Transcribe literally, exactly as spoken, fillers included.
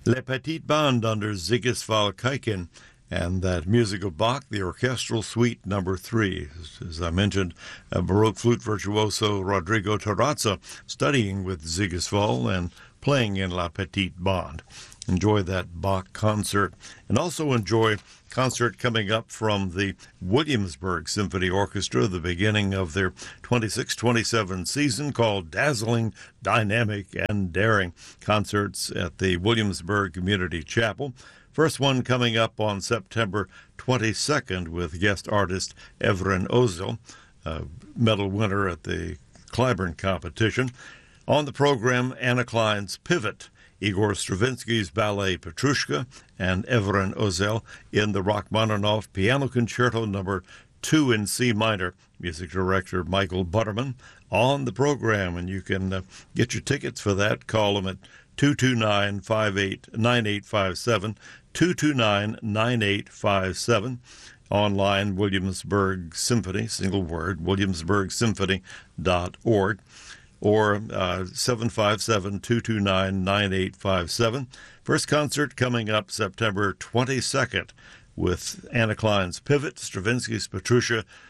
Le Petit Band under Zigisval Kaikin, and that music of Bach, the Orchestral Suite number three. As I mentioned, a Baroque flute virtuoso Rodrigo Terrazza studying with Zigisval and playing in La Petite Bande. Enjoy that Bach concert, and also enjoy concert coming up from the Williamsburg Symphony Orchestra, the beginning of their twenty-six twenty-seven season, called Dazzling, Dynamic, and Daring. Concerts at the Williamsburg Community Chapel. First one coming up on September twenty-second with guest artist Evren Ozel, a medal winner at the Clyburn competition. On the program, Anna Klein's Pivot, Igor Stravinsky's ballet Petrushka, and Evren Ozel in the Rachmaninoff Piano Concerto number two in C minor. Music director Michael Butterman on the program, and you can uh, get your tickets for that. Call them at two two nine, five eight nine eight five seven, two two nine, nine eight five seven. Online, Williamsburg Symphony, single word, williamsburg symphony dot org. Or uh, seven five seven, two two nine, nine eight five seven. First concert coming up September twenty-second with Anna Klein's Pivot, Stravinsky's Petrushka,